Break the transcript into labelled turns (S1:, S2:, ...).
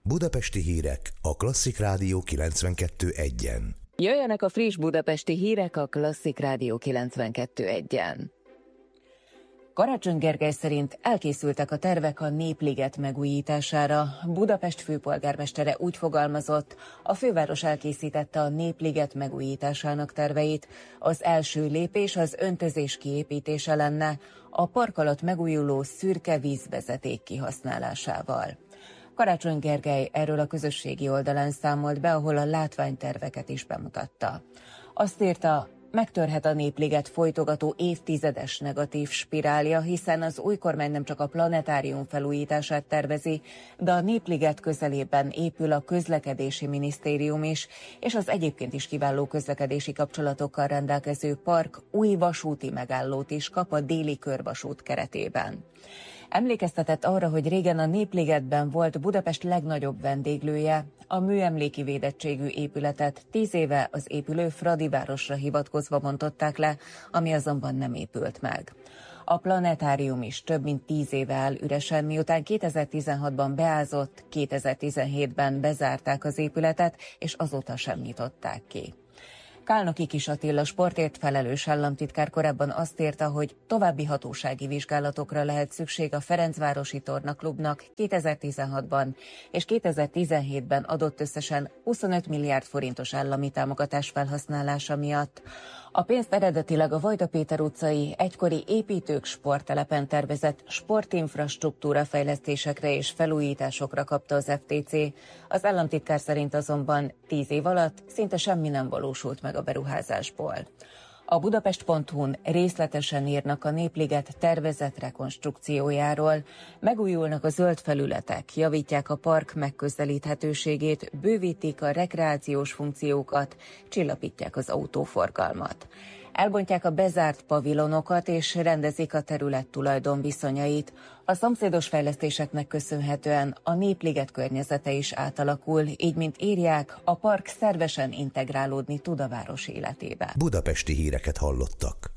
S1: Budapesti hírek a Klasszik Rádió 92.1-en.
S2: Jöjjenek a friss budapesti hírek a Klasszik Rádió 92.1-en. Karácsony Gergely szerint elkészültek a tervek a Népliget megújítására. Budapest főpolgármestere úgy fogalmazott, a főváros elkészítette a Népliget megújításának terveit. Az első lépés az öntözés kiépítése lenne, a park alatt megújuló szürke vízvezeték kihasználásával. Karácsony Gergely erről a közösségi oldalán számolt be, ahol a látványterveket is bemutatta. Azt írta, megtörhet a Népliget folytogató évtizedes negatív spirálja, hiszen az új kormány nem csak a planetárium felújítását tervezi, de a Népliget közelében épül a közlekedési minisztérium is, és az egyébként is kiváló közlekedési kapcsolatokkal rendelkező park új vasúti megállót is kap a déli körvasút keretében. Emlékeztetett arra, hogy régen a Népligetben volt Budapest legnagyobb vendéglője, a műemléki védettségű épületet 10 éve az épülő Fradivárosra hivatkozva bontották le, ami azonban nem épült meg. A planetárium is több mint 10 éve áll üresen, miután 2016-ban beázott, 2017-ben bezárták az épületet, és azóta sem nyitották ki. Kálnoki Kis Attila sportért felelős államtitkár korábban azt írta, hogy további hatósági vizsgálatokra lehet szükség a Ferencvárosi Tornaklubnak 2016-ban és 2017-ben adott összesen 25 milliárd forintos állami támogatás felhasználása miatt. A pénzt eredetileg a Vajda Péter utcai egykori építők sporttelepen tervezett sportinfrastruktúra fejlesztésekre és felújításokra kapta az FTC. Az államtitkár szerint azonban 10 év alatt szinte semmi nem valósult meg a beruházásból. A Budapest.hu-n részletesen írnak a Népliget tervezett rekonstrukciójáról. Megújulnak a zöld felületek, javítják a park megközelíthetőségét, bővítik a rekreációs funkciókat, csillapítják az autóforgalmat. Elbontják a bezárt pavilonokat és rendezik a terület tulajdonviszonyait. A szomszédos fejlesztéseknek köszönhetően a Népliget környezete is átalakul, így mint írják, a park szervesen integrálódni tud a város életébe.
S1: Budapesti híreket hallottak.